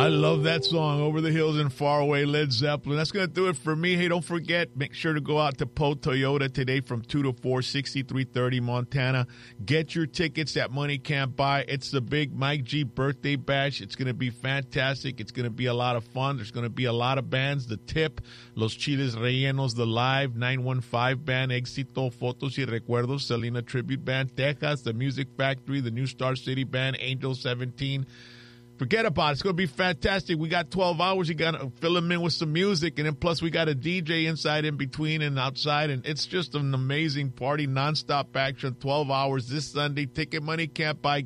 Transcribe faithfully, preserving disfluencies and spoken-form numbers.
I love that song, Over the Hills and Far Away, Led Zeppelin. That's going to do it for me. Hey, don't forget, make sure to go out to Poe Toyota today from two to four, sixty-three thirty Montana. Get your tickets that money can't buy. It's the big Mike G birthday bash. It's going to be fantastic. It's going to be a lot of fun. There's going to be a lot of bands. The Tip, Los Chiles Rellenos, The Live, nine one five Band, Éxito, Fotos y Recuerdos, Selena Tribute Band, Texas, The Music Factory, the New Star City Band, Angel seventeen. Forget about it. It's going to be fantastic. We got twelve hours. You got to fill them in with some music. And then plus we got a D J inside, in between, and outside. And it's just an amazing party, nonstop action, twelve hours this Sunday. Ticket money can't buy.